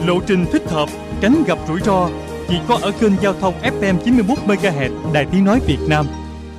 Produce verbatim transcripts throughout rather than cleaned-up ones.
Lộ trình thích hợp, tránh gặp rủi ro chỉ có ở kênh giao thông ép em chín mươi mốt mê ga héc Đài Tiếng nói Việt Nam.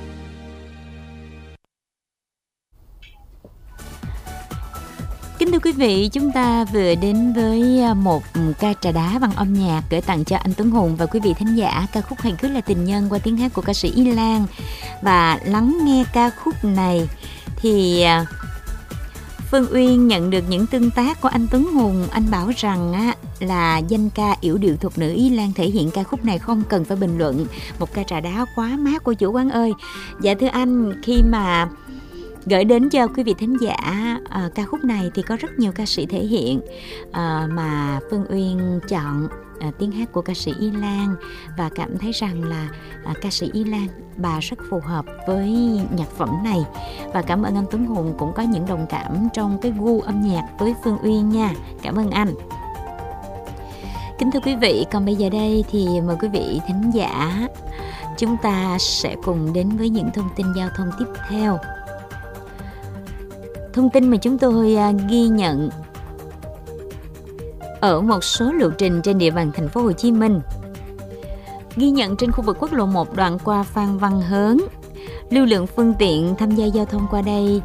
Kính thưa quý vị, chúng ta vừa đến với một ca trà đá bằng âm nhạc gửi tặng cho anh Tuấn Hùng và quý vị thính giả, ca khúc Hãy Cứ Là Tình Nhân qua tiếng hát của ca sĩ Y Lan. Và lắng nghe ca khúc này thì Phương Uyên nhận được những tương tác của anh Tuấn Hùng. Anh bảo rằng á, là danh ca yểu điệu thục nữ Y Lan thể hiện ca khúc này không cần phải bình luận. Một ca trà đá quá mát cô chủ quán ơi. Dạ thưa anh, khi mà gửi đến cho quý vị thính giả à, ca khúc này thì có rất nhiều ca sĩ thể hiện à, mà Phương Uyên chọn à, tiếng hát của ca sĩ Y Lan và cảm thấy rằng là à, ca sĩ Y Lan bà rất phù hợp với nhạc phẩm này. Và cảm ơn anh Tuấn Hùng cũng có những đồng cảm trong cái gu âm nhạc với Phương Uyên nha. Cảm ơn anh. Kính thưa quý vị, còn bây giờ đây thì mời quý vị thính giả chúng ta sẽ cùng đến với những thông tin giao thông tiếp theo. Thông tin mà chúng tôi ghi nhận ở một số lộ trình trên địa bàn thành phố Hồ Chí Minh. Ghi nhận trên khu vực quốc lộ một đoạn qua Phan Văn Hớn, lưu lượng phương tiện tham gia giao thông qua đây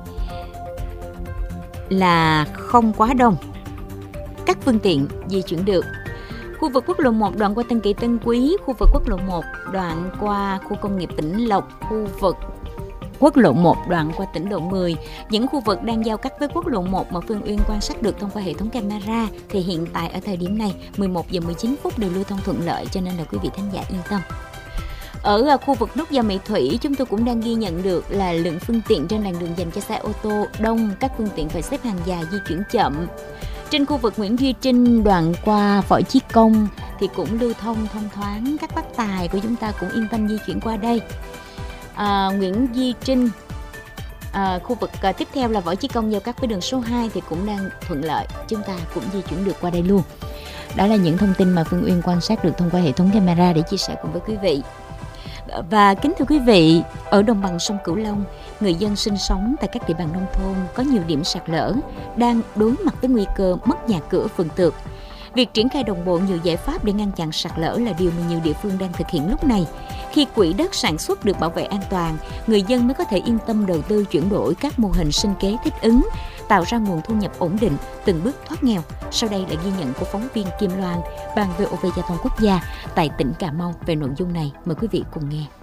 là không quá đông. Các phương tiện di chuyển được. Khu vực quốc lộ một đoạn qua Tân Kỳ Tân Quý, khu vực quốc lộ một đoạn qua khu công nghiệp Vĩnh Lộc, khu vực quốc lộ một đoạn qua tỉnh lộ mười, những khu vực đang giao cắt với quốc lộ một mà Phương Uyên quan sát được thông qua hệ thống camera thì hiện tại ở thời điểm này mười một giờ mười chín phút đều lưu thông thuận lợi, cho nên là quý vị thính giả yên tâm. Ở khu vực nút giao Mỹ Thủy, chúng tôi cũng đang ghi nhận được là lượng phương tiện trên làn đường dành cho xe ô tô đông, các phương tiện phải xếp hàng dài di chuyển chậm. Trên khu vực Nguyễn Duy Trinh đoạn qua Võ Chí Công thì cũng lưu thông thông thoáng, các bác tài của chúng ta cũng yên tâm di chuyển qua đây. À, Nguyễn Duy Trinh, à, khu vực à, tiếp theo là Võ Chí Công giao cắt với đường số hai thì cũng đang thuận lợi, chúng ta cũng di chuyển được qua đây luôn. Đó là những thông tin mà Phương Uyên quan sát được thông qua hệ thống camera để chia sẻ cùng với quý vị. Và kính thưa quý vị, ở đồng bằng sông Cửu Long, người dân sinh sống tại các địa bàn nông thôn có nhiều điểm sạt lở, đang đối mặt với nguy cơ mất nhà cửa vườn tược. Việc triển khai đồng bộ nhiều giải pháp để ngăn chặn sạt lở là điều mà nhiều địa phương đang thực hiện lúc này. Khi quỹ đất sản xuất được bảo vệ an toàn, người dân mới có thể yên tâm đầu tư chuyển đổi các mô hình sinh kế thích ứng, tạo ra nguồn thu nhập ổn định, từng bước thoát nghèo. Sau đây là ghi nhận của phóng viên Kim Loan, Ban vê o vê Giao thông Quốc gia tại tỉnh Cà Mau về nội dung này. Mời quý vị cùng nghe.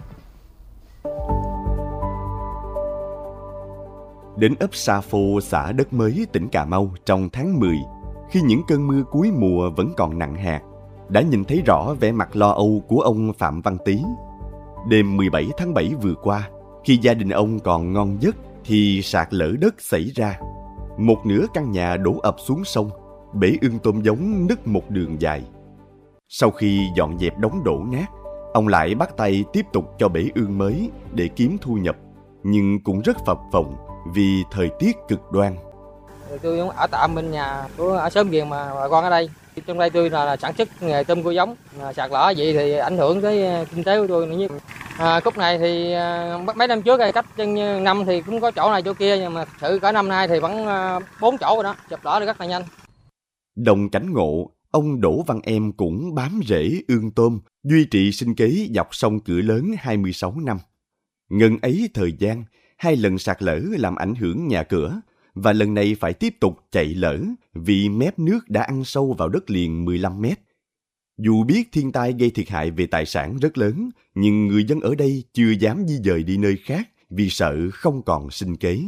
Đến ấp Sa Phô, xã Đất Mới, tỉnh Cà Mau trong tháng mười, khi những cơn mưa cuối mùa vẫn còn nặng hạt, đã nhìn thấy rõ vẻ mặt lo âu của ông Phạm Văn Tý. Đêm mười bảy tháng bảy vừa qua, khi gia đình ông còn ngon giấc thì sạt lở đất xảy ra. Một nửa căn nhà đổ ập xuống sông, bể ương tôm giống nứt một đường dài. Sau khi dọn dẹp đống đổ nát, ông lại bắt tay tiếp tục cho bể ương mới để kiếm thu nhập, nhưng cũng rất phập phồng vì thời tiết cực đoan. Tôi ở tạm bên nhà của ở xóm Giềng mà bà con ở đây. Trong đây tôi là, là sản xuất nghề tôm cua giống. À, sạt lở vậy thì ảnh hưởng tới kinh tế của tôi nữa. À, khúc này thì à, mấy năm trước cách năm thì cũng có chỗ này chỗ kia, nhưng mà thực sự cả năm nay thì vẫn bốn à, chỗ rồi đó, chụp lỡ được rất là nhanh. Đồng cảnh ngộ, ông Đỗ Văn Em cũng bám rễ ương tôm, duy trì sinh kế dọc sông Cửa Lớn hai mươi sáu năm. Ngần ấy thời gian, hai lần sạt lở làm ảnh hưởng nhà cửa, và lần này phải tiếp tục chạy lở vì mép nước đã ăn sâu vào đất liền mười lăm mét. Dù biết thiên tai gây thiệt hại về tài sản rất lớn, nhưng người dân ở đây chưa dám di dời đi nơi khác vì sợ không còn sinh kế.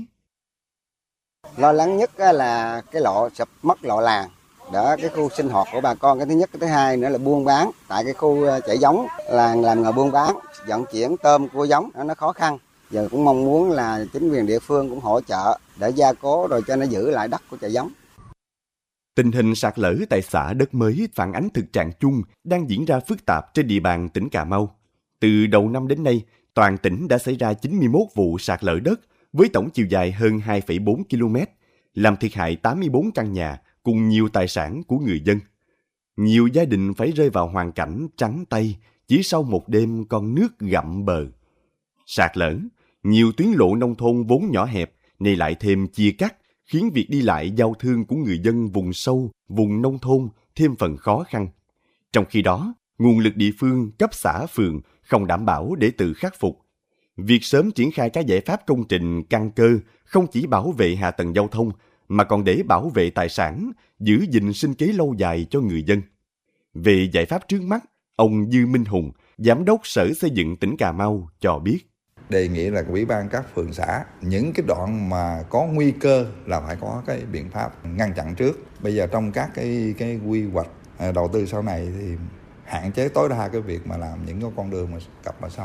Lo lắng nhất là cái lộ sập mất lộ làng, đó cái khu sinh hoạt của bà con, cái thứ nhất. Cái thứ hai nữa là buôn bán, tại cái khu chạy giống làng làm nghề buôn bán, vận chuyển tôm cua giống nó khó khăn. Giờ cũng mong muốn là chính quyền địa phương cũng hỗ trợ để gia cố rồi cho nó giữ lại đất của chạy giống. Tình hình sạt lở tại xã Đất Mới phản ánh thực trạng chung đang diễn ra phức tạp trên địa bàn tỉnh Cà Mau. Từ đầu năm đến nay, toàn tỉnh đã xảy ra chín mươi mốt vụ sạt lở đất với tổng chiều dài hơn hai phẩy bốn ki lô mét, làm thiệt hại tám mươi bốn căn nhà cùng nhiều tài sản của người dân. Nhiều gia đình phải rơi vào hoàn cảnh trắng tay chỉ sau một đêm con nước gặm bờ. Sạt lở, nhiều tuyến lộ nông thôn vốn nhỏ hẹp nay lại thêm chia cắt, khiến việc đi lại giao thương của người dân vùng sâu, vùng nông thôn thêm phần khó khăn. Trong khi đó, nguồn lực địa phương cấp xã phường không đảm bảo để tự khắc phục. Việc sớm triển khai các giải pháp công trình căn cơ không chỉ bảo vệ hạ tầng giao thông mà còn để bảo vệ tài sản, giữ gìn sinh kế lâu dài cho người dân. Về giải pháp trước mắt, ông Dư Minh Hùng, Giám đốc Sở Xây dựng tỉnh Cà Mau cho biết. Đề nghị là ủy ban các phường xã, những cái đoạn mà có nguy cơ là phải có cái biện pháp ngăn chặn trước. Bây giờ trong các cái, cái quy hoạch đầu tư sau này thì hạn chế tối đa cái việc mà làm những cái con đường mà cặp mà sông.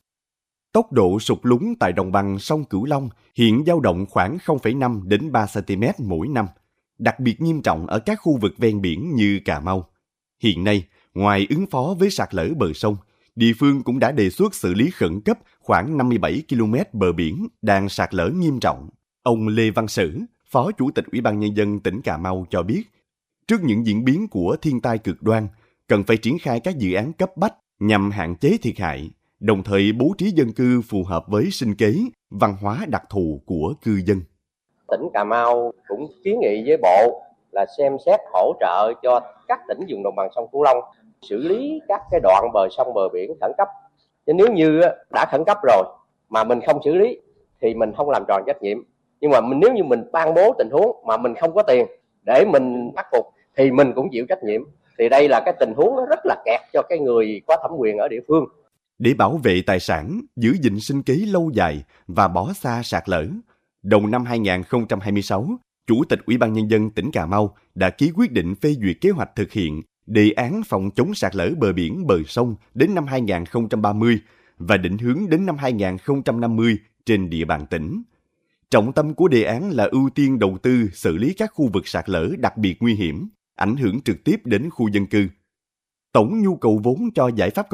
Tốc độ sụt lún tại đồng bằng sông Cửu Long hiện dao động khoảng không phẩy năm đến ba xăng-ti-mét mỗi năm, đặc biệt nghiêm trọng ở các khu vực ven biển như Cà Mau. Hiện nay, ngoài ứng phó với sạt lở bờ sông, địa phương cũng đã đề xuất xử lý khẩn cấp khoảng năm mươi bảy ki lô mét bờ biển đang sạt lở nghiêm trọng. Ông Lê Văn Sử, Phó Chủ tịch Ủy ban Nhân dân tỉnh Cà Mau cho biết, trước những diễn biến của thiên tai cực đoan, cần phải triển khai các dự án cấp bách nhằm hạn chế thiệt hại, đồng thời bố trí dân cư phù hợp với sinh kế, văn hóa đặc thù của cư dân. Tỉnh Cà Mau cũng kiến nghị với Bộ là xem xét hỗ trợ cho các tỉnh vùng đồng bằng sông Cửu Long xử lý các cái đoạn bờ sông bờ biển khẩn cấp. Chứ nếu như đã khẩn cấp rồi mà mình không xử lý thì mình không làm tròn trách nhiệm. Nhưng mà mình, nếu như mình ban bố tình huống mà mình không có tiền để mình khắc phục thì mình cũng chịu trách nhiệm. Thì đây là cái tình huống nó rất là kẹt cho cái người có thẩm quyền ở địa phương. Để bảo vệ tài sản, giữ gìn sinh kế lâu dài và bỏ xa sạt lở, đầu năm hai không hai sáu, Chủ tịch Ủy ban Nhân dân tỉnh Cà Mau đã ký quyết định phê duyệt kế hoạch thực hiện đề án phòng chống sạt lở bờ biển bờ sông đến năm hai không ba mươi và định hướng đến năm hai không năm mươi trên địa bàn tỉnh. Trọng tâm của đề án là ưu tiên đầu tư xử lý các khu vực sạt lở đặc biệt nguy hiểm, ảnh hưởng trực tiếp đến khu dân cư. Tổng nhu cầu vốn cho giải pháp